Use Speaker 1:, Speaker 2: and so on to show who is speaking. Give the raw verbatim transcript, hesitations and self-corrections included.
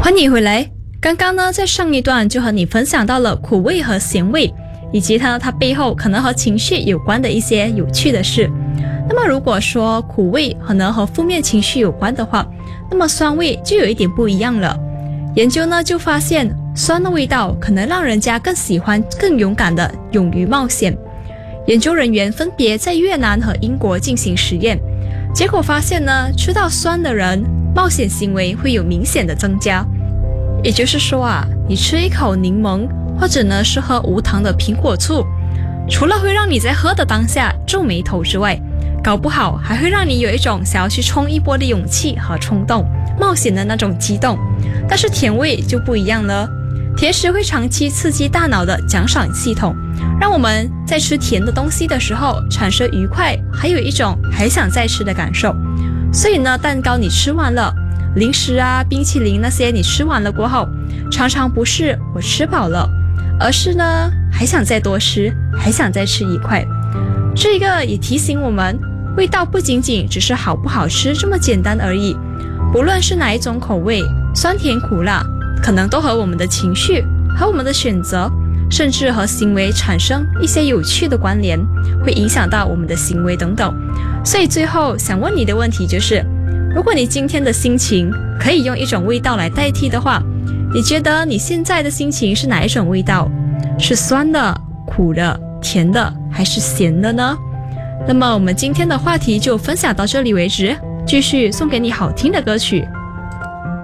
Speaker 1: 欢迎回来。刚刚呢，在上一段就和你分享到了苦味和咸味，以及它它背后可能和情绪有关的一些有趣的事。那么如果说苦味可能和负面情绪有关的话，那么酸味就有一点不一样了。研究呢就发现，酸的味道可能让人家更喜欢更勇敢的勇于冒险。研究人员分别在越南和英国进行实验，结果发现呢，吃到酸的人冒险行为会有明显的增加。也就是说啊，你吃一口柠檬，或者呢是喝无糖的苹果醋，除了会让你在喝的当下皱眉头之外，搞不好还会让你有一种想要去冲一波的勇气和冲动，冒险的那种激动。但是甜味就不一样了，甜食会长期刺激大脑的奖赏系统，让我们在吃甜的东西的时候产生愉快，还有一种还想再吃的感受。所以呢，蛋糕你吃完了，零食啊、冰淇淋那些你吃完了过后，常常不是我吃饱了，而是呢还想再多吃，还想再吃一块。这个也提醒我们，味道不仅仅只是好不好吃这么简单而已，不论是哪一种口味，酸甜苦辣，可能都和我们的情绪、和我们的选择，甚至和行为产生一些有趣的关联，会影响到我们的行为等等。所以最后想问你的问题就是，如果你今天的心情可以用一种味道来代替的话，你觉得你现在的心情是哪一种味道？是酸的、苦的、甜的，还是咸的呢？那么我们今天的话题就分享到这里为止，继续送给你好听的歌曲。